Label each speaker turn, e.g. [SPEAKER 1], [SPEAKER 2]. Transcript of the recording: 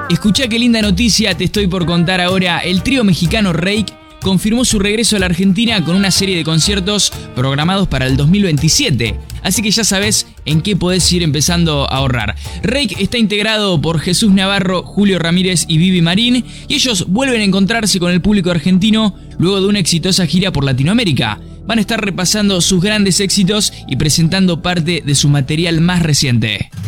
[SPEAKER 1] Escuchá qué linda noticia te estoy por contar ahora. El trío mexicano Reik confirmó su regreso a la Argentina con una serie de conciertos programados para el 2027. Así que ya sabes en qué podés ir empezando a ahorrar. Reik está integrado por Jesús Navarro, Julio Ramírez y Vivi Marín, y ellos vuelven a encontrarse con el público argentino luego de una exitosa gira por Latinoamérica. Van a estar repasando sus grandes éxitos y presentando parte de su material más reciente.